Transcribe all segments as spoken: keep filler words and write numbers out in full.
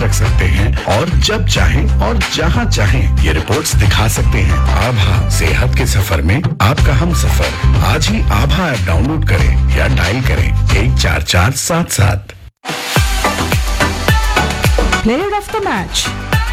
रख सकते हैं और जब चाहें और जहां चाहें ये रिपोर्ट्स दिखा सकते हैं। आभा, सेहत के सफर में आपका हम सफर। आज ही आभा ऐप डाउनलोड करें या डायल करें एक चार चार सात सात। Player of the match.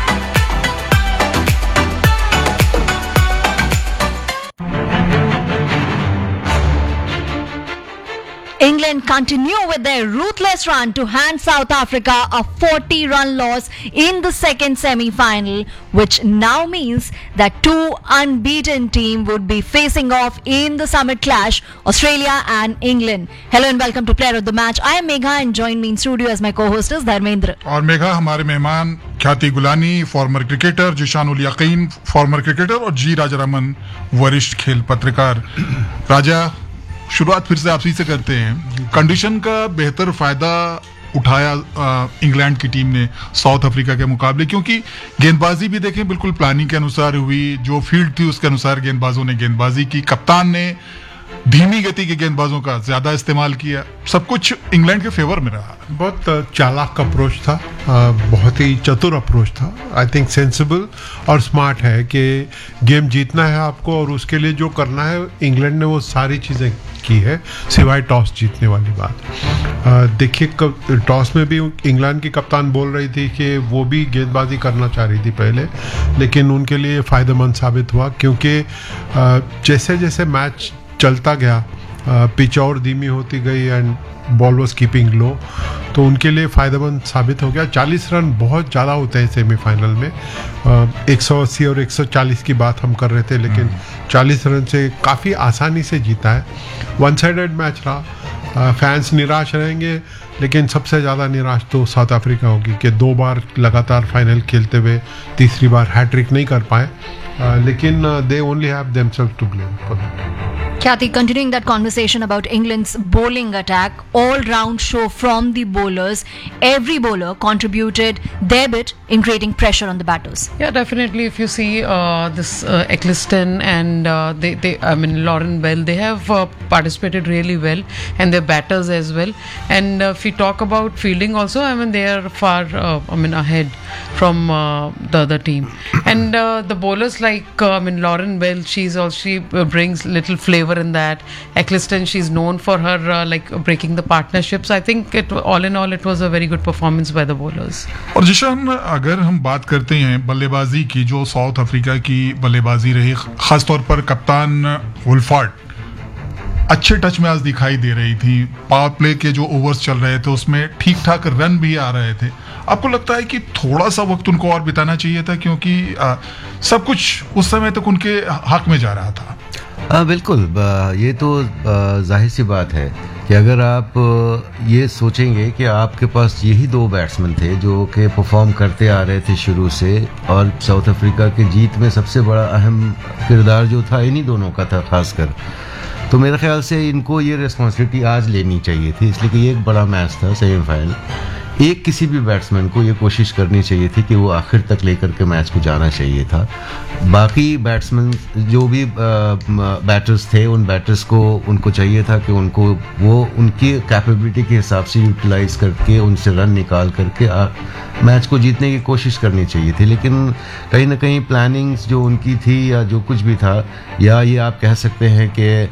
England continue with their ruthless run to hand South Africa a forty-run loss in the second semi-final, which now means that two unbeaten teams would be facing off in the summit clash, Australia and England. Hello and welcome to Player of the Match. I am Megha and join me in studio as my co-host is Dharmendra. और मेघा, हमारे मेहमान ख्याति Golani, farmer cricketer, Zeeshan उल यकीन, farmer cricketer, और जी राजारमन, वरिष्ठ खेल पत्रकार। राजा, शुरुआत फिर से आप ही से करते हैं। कंडीशन का बेहतर फायदा उठाया इंग्लैंड की टीम ने साउथ अफ्रीका के मुकाबले, क्योंकि गेंदबाजी भी देखें बिल्कुल प्लानिंग के अनुसार हुई, जो फील्ड थी उसके अनुसार गेंदबाजों ने गेंदबाजी की, कप्तान ने धीमी गति के गेंदबाजों का ज्यादा इस्तेमाल किया, सब कुछ इंग्लैंड के फेवर में रहा। बहुत चालाक अप्रोच था, बहुत ही चतुर अप्रोच था। आई थिंक सेंसिबल और स्मार्ट है कि गेम जीतना है आपको और उसके लिए जो करना है, इंग्लैंड ने वो सारी चीज़ें की है सिवाय टॉस जीतने वाली बात। देखिए, टॉस में भी इंग्लैंड की कप्तान बोल रही थी कि वो भी गेंदबाजी करना चाह रही थी पहले, लेकिन उनके लिए फ़ायदेमंद साबित हुआ, क्योंकि जैसे जैसे मैच चलता गया पिच और धीमी होती गई एंड बॉल वॉज कीपिंग लो, तो उनके लिए फ़ायदेमंद साबित हो गया। चालीस रन बहुत ज़्यादा होते हैं सेमीफाइनल में, एक सौ अस्सी और एक सौ चालीस की बात हम कर रहे थे, लेकिन चालीस रन से काफ़ी आसानी से जीता है। वन साइडेड मैच रहा, फैंस निराश रहेंगे, लेकिन सबसे ज़्यादा निराश तो साउथ अफ्रीका होगी कि दो बार लगातार फाइनल खेलते हुए तीसरी बार हैट्रिक नहीं कर पाए, लेकिन they only have themselves to blame for that. Khyati, continuing that conversation about England's bowling attack, all-round show from the bowlers. Every bowler contributed their bit in creating pressure on the batters. Yeah, definitely. If you see uh, this uh, Eccleston and uh, they, they, I mean Lauren Bell, they have uh, participated really well, and their batters as well. And uh, if we talk about fielding also, I mean they are far, uh, I mean ahead from uh, the other team. And uh, the bowlers like uh, I mean Lauren Bell, she's also she uh, brings little flavor in that. Eccleston, she's known for her uh, like breaking the partnerships. I think it all in all it was a very good performance by the bowlers. और जिशान, अगर हम बात करते हैं बल्लेबाजी की, जो south Africa की बल्लेबाजी रही, खासतौर पर कप्तान वुल्फार्ड अच्छे टच में आज दिखाई दे रही थी। पावर प्ले के जो ओवर्स चल रहे थे उसमें ठीक ठाक रन भी आ रहे थे। आपको लगता है कि थोड़ा सा वक्त उनको और बिताना चाहिए था, क्योंकि आ, सब कुछ उस समय तक उनके हक में जा रहा था? हाँ बिल्कुल, ये तो जाहिर सी बात है कि अगर आप ये सोचेंगे कि आपके पास यही दो बैट्समैन थे जो कि परफॉर्म करते आ रहे थे शुरू से, और साउथ अफ्रीका की जीत में सबसे बड़ा अहम किरदार जो था इन्हीं दोनों का था खासकर, तो मेरे ख्याल से इनको ये रिस्पॉन्सिबिलिटी आज लेनी चाहिए थी, इसलिए कि ये एक बड़ा मैच था सेमीफाइनल। एक किसी भी बैट्समैन को ये कोशिश करनी चाहिए थी कि वो आखिर तक लेकर के मैच को जाना चाहिए था। बाकी बैट्समैन जो भी बैटर्स थे, उन बैटर्स को उनको चाहिए था कि उनको वो उनकी कैपेबिलिटी के हिसाब से यूटिलाइज करके उनसे रन निकाल करके आ, मैच को जीतने की कोशिश करनी चाहिए थी। लेकिन कहीं ना कहीं प्लानिंग्स जो उनकी थी या जो कुछ भी था, या ये आप कह सकते हैं कि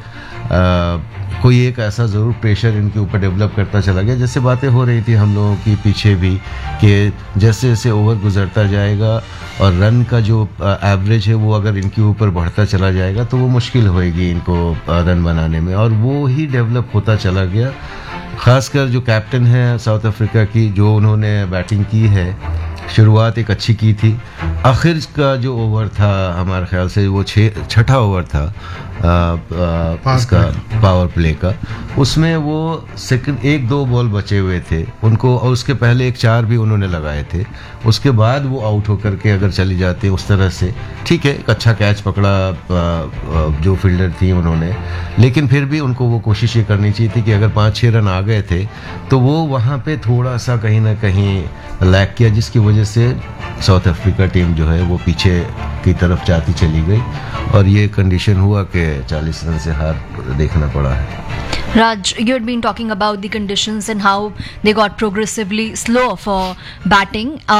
कोई एक ऐसा ज़रूर प्रेशर इनके ऊपर डेवलप करता चला गया, जैसे बातें हो रही थी हम लोगों की पीछे भी कि जैसे जैसे ओवर गुजरता जाएगा और रन का जो एवरेज है वो अगर इनके ऊपर बढ़ता चला जाएगा तो वो मुश्किल होएगी इनको रन बनाने में, और वो ही डेवलप होता चला गया। ख़ासकर जो कैप्टन है साउथ अफ्रीका की, जो उन्होंने बैटिंग की है, शुरुआत एक अच्छी की थी, आखिर का जो ओवर था हमारे ख्याल से वो छः छठा ओवर था आ, आ, इसका पावर प्ले का, उसमें वो सेकंड एक दो बॉल बचे हुए थे उनको, और उसके पहले एक चार भी उन्होंने लगाए थे, उसके बाद वो आउट होकर के अगर चली जाती उस तरह से, ठीक है एक अच्छा कैच पकड़ा आ, आ, जो फील्डर थी उन्होंने, लेकिन फिर भी उनको वो कोशिश ये करनी चाहिए थी कि अगर पाँच छः रन आ गए थे तो वो वहाँ पे थोड़ा सा कहीं ना कहीं लैक किया, जिसकी वजह से साउथ अफ्रीका टीम जो है वो पीछे की तरफ जाती चली गई और ये कंडीशन हुआ कि चालीस रन से हार देखना पड़ा है। Raj, you had been talking about the conditions and how they got progressively slower for batting. Uh,